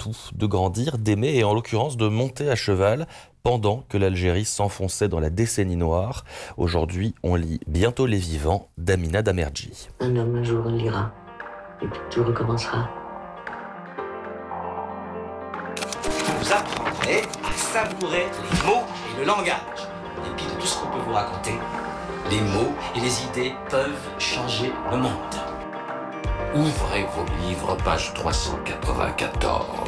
tout, de grandir, d'aimer et en l'occurrence de monter à cheval pendant que l'Algérie s'enfonçait dans la décennie noire. Aujourd'hui, on lit Bientôt les vivants d'Amina Damerji. Un homme un jour lira, et puis tout recommencera. Vous apprendrez à savourer les mots et le langage. En dépit de tout ce qu'on peut vous raconter, les mots et les idées peuvent changer le monde. Ouvrez vos livres, page 394.